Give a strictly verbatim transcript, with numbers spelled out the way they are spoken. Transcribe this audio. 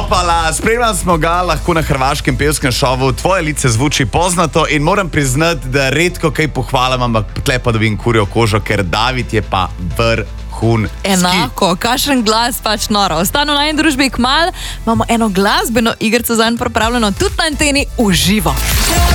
Opala, spremljali smo ga lahko na hrvaškem pevskem šovu, tvoje lice zvuči poznato in moram priznati, da redko kaj pohvalim, ampak tle pa dobim kurjo kožo, ker David je pa vrhunski. Enako, kakšen glas pač noro. Ostanu na eni družbi kmalu, imamo eno glasbeno igrico zanj pripravljeno tudi na anteni v živo.